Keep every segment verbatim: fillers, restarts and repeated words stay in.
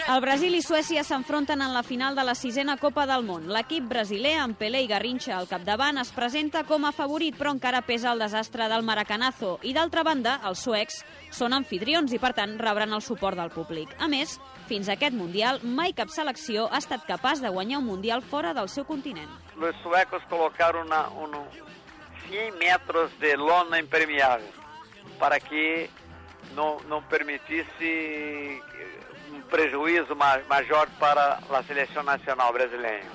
El Brasil i Suècia s'enfronten en la final de la sisena Copa del Món. L'equip brasiler, amb Pelé i Garrincha al capdavant, es presenta com a favorit, però encara pesa el desastre del Maracanazo. I d'altra banda, els suecs són anfitrions i, per tant, rebran el suport del públic. A més, fins a aquest Mundial, mai cap selecció ha estat capaç de guanyar un Mundial fora del seu continent. Os suecos colocaram na, um, cem metros de lona impermeável para que não, não permitisse um prejuízo maior para a seleção nacional brasileira.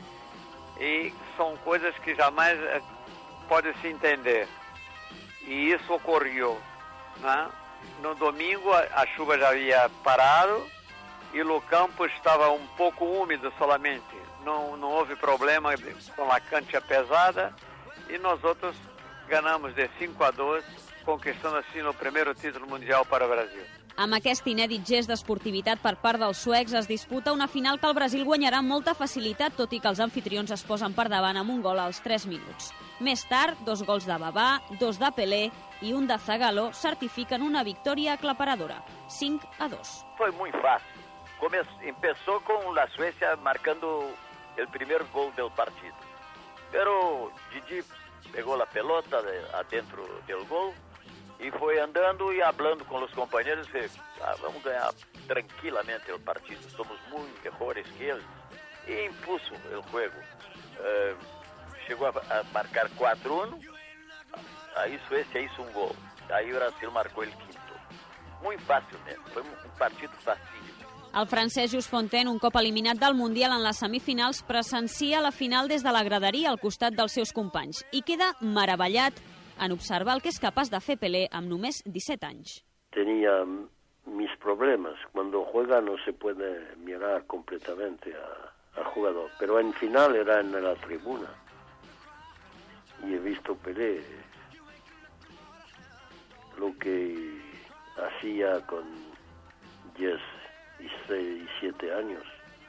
E são coisas que jamais pode se entender. E isso ocorreu, né? No domingo a chuva já havia parado e o campo estava um pouco úmido solamente. Não, não houve problema com a cancha pesada e nós outros ganhamos de cinco a dois, conquistando assim o primeiro título mundial para o Brasil. Amb aquest inèdit gest d'esportivitat per part dels suecs es disputa una final que el Brasil guanyarà amb molta facilitat, tot i que els anfitrions es posen per davant amb un gol als tres minuts. Més tard, dos gols de Babá, dos de Pelé i un de Zagallo certifiquen una victòria aclaparadora, cinc a dos. Foi muito fácil. Come... Empezó con la Suecia marcando el primer gol del partido. Pero Didi pegou a pelota de, adentro del gol e foi andando e hablando com os companheiros que ah, vamos ganhar tranquilamente o partido, somos muito melhores que eles, e impuso o jogo. Uh, chegou a, a marcar quatro a uno, aí Suécia hizo um gol, aí o Brasil marcou o quinto. Muito fácilmente, foi um partido fácil. El francès Just Fontaine, un cop eliminat del Mundial en les semifinals, presencia la final des de la graderia al costat dels seus companys i queda meravellat en observar el que és capaç de fer Pelé amb només disset anys. Tenía mis problemas. Cuando juega no se puede mirar completamente a, al jugador, pero en final era en la tribuna y he visto Pelé lo que hacía con diez y seis, siete años.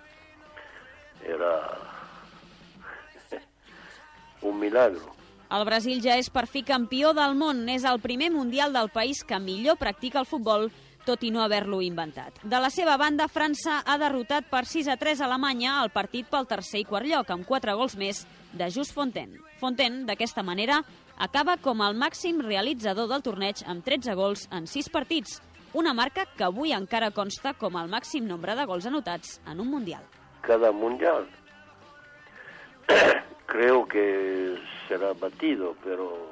Era un milagro. El Brasil ja és per fi campió del món. És el primer mundial del país que millor practica el futbol, tot i no haver-lo inventat. De la seva banda, França ha derrotat per sis a tres a Alemanya al partit pel tercer i quart lloc, amb quatre gols més de Just Fontaine. Fontaine, d'aquesta manera, acaba com el màxim realitzador del torneig amb tretze gols en sis partits, una marca que avui encara consta com el màxim nombre de gols anotats en un mundial. Cada mundial creo que será batido, pero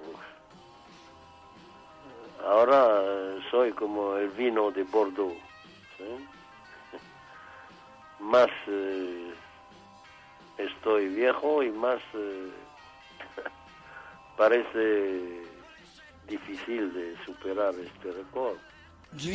ahora soy como el vino de Bordeaux, ¿sí? Más eh, estoy viejo y más eh, parece difícil de superar este récord.